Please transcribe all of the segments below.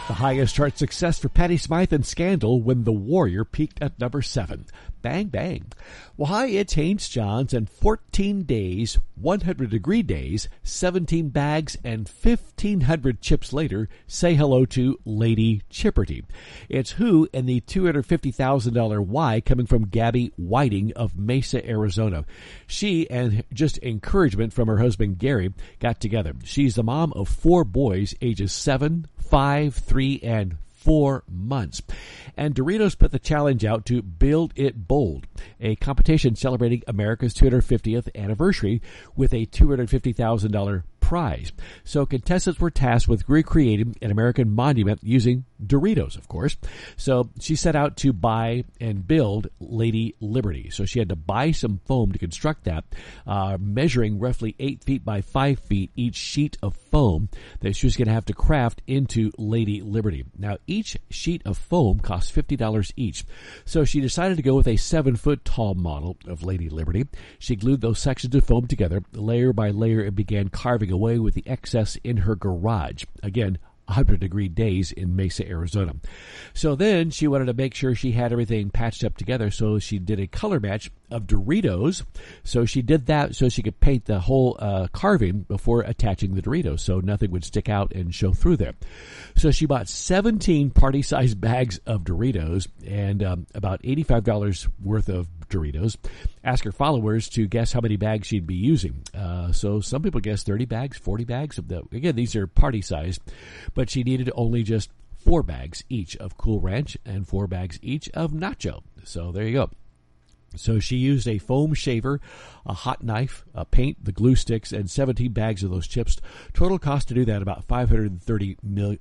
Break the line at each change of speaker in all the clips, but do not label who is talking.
The highest chart success for Patti Smythe and Scandal when The Warrior peaked at number 7. Bang, bang. Well, hi, it's Haynes Johns, and 14 days, 100-degree days, 17 bags, and 1,500 chips later, say hello to Lady Chipperty. It's Who and the $250,000 Why coming from Gabby Whiting of Mesa, Arizona. She, and just encouragement from her husband Gary, got together. She's the mom of 4 boys, ages 7, 5, 3, and 4 months. And Doritos put the challenge out to Build It Bold, a competition celebrating America's 250th anniversary with a $250,000 prize. So contestants were tasked with recreating an American monument using Doritos, of course. So she set out to buy and build Lady Liberty. So she had to buy some foam to construct that, measuring roughly 8 feet by 5 feet each sheet of foam that she was going to have to craft into Lady Liberty. Now, each sheet of foam costs $50 each. So she decided to go with a 7-foot tall model of Lady Liberty. She glued those sections of foam together, layer by layer, and began carving away with the excess in her garage. Again, 100-degree days in Mesa, Arizona. So then she wanted to make sure she had everything patched up together, so she did a color match of Doritos. So she did that so she could paint the whole carving before attaching the Doritos, so nothing would stick out and show through there. So she bought 17 party-sized bags of Doritos and about $85 worth of Doritos. Asked her followers to guess how many bags she'd be using. So some people guessed 30 bags, 40 bags. Again, these are party-sized, but she needed only just 4 bags each of Cool Ranch and 4 bags each of Nacho. So there you go. So she used a foam shaver, a hot knife, a paint, the glue sticks, and 17 bags of those chips. Total cost to do that about $530 million.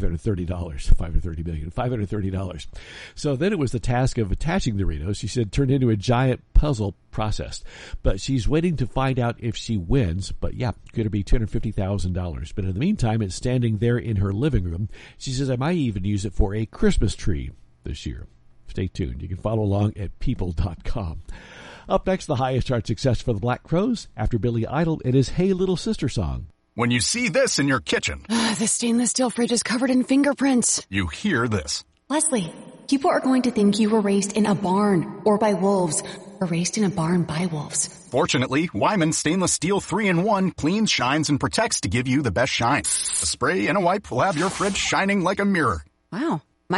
So then it was the task of attaching Doritos. She said turned into a giant puzzle process. But she's waiting to find out if she wins. But yeah, going to be $250,000. But in the meantime, it's standing there in her living room. She says, I might even use it for a Christmas tree this year. Stay tuned. You can follow along at people.com. Up next, the highest chart success for the Black Crowes after Billy Idol and his Hey Little Sister song.
When you see this in your kitchen,
The stainless steel fridge is covered in fingerprints.
you hear this.
Leslie, people are going to think you were raised in a barn or by wolves or raised in a barn by wolves.
Fortunately, Wyman Stainless Steel 3-in-1 cleans, shines, and protects to give you the best shine. A spray and a wipe will have your fridge shining like a mirror.
Wow.